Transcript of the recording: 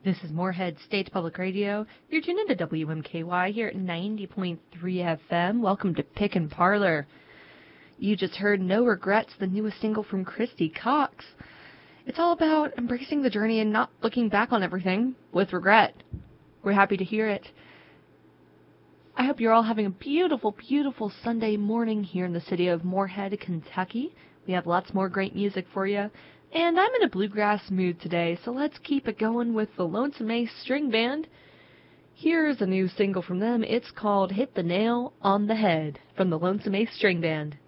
This is Moorhead State Public Radio. You're tuned into WMKY here at 90.3 FM. Welcome to Pick and Parlor. You just heard No Regrets, the newest single from Christy Cox. It's all about embracing the journey and not looking back on everything with regret. We're happy to hear it. I hope you're all having a beautiful, beautiful Sunday morning here in the city of Moorhead, Kentucky. We have lots more great music for you. And I'm in a bluegrass mood today, so let's keep it going with the Lonesome Ace String Band. Here's a new single from them. It's called Hit the Nail on the Head from the Lonesome Ace String Band.